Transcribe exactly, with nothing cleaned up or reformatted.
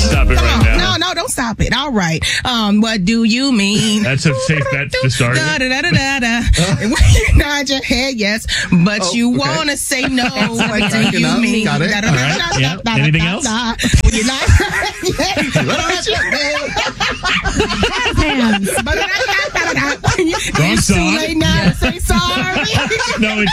stop it Come right on. now. No, no, don't stop it. All right. Um, what do you mean? That's a safe bet to start. Da, da, da, da, da, da. And when you nod your head, yes, but Oh, you okay. want to say no. What do Backing you up. mean? Got it. Da, da, All da, right. da, Yeah. da, da, Anything da, else? da. When you nod your head, Hands. but da, da, da, da, da. Wrong It's too song. late now to say sorry. No, it's